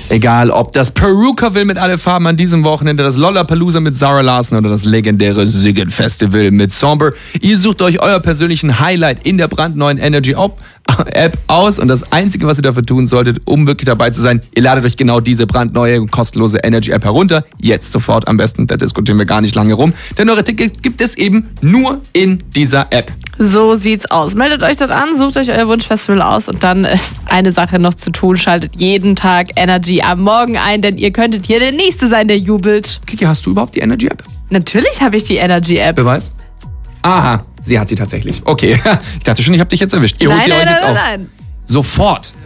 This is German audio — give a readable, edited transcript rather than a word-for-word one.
Egal, ob das Perukaville mit alle Farben an diesem Wochenende, das Lollapalooza mit Zara Larsson oder das legendäre Siggen Festival mit Somber. Ihr sucht euch euer persönlichen Highlight in der brandneuen Energy App aus und das Einzige, was ihr dafür tun solltet, um wirklich dabei zu sein, ihr ladet euch genau diese brandneue und kostenlose Energy App herunter. Jetzt sofort am besten, da diskutieren wir gar nicht lange rum, denn eure Tickets gibt es eben nur in dieser App. So sieht's aus. Meldet euch dort an, sucht euch euer Wunschfestival aus und dann eine Sache noch zu tun, schaltet jeden Tag Energy am Morgen ein, denn ihr könntet hier der Nächste sein, der jubelt. Kiki, hast du überhaupt die Energy App? Natürlich habe ich die Energy App. Beweis? Aha, sie hat sie tatsächlich. Okay, ich dachte schon, ich habe dich jetzt erwischt. Ihr holt sie euch jetzt auf. Nein. Sofort.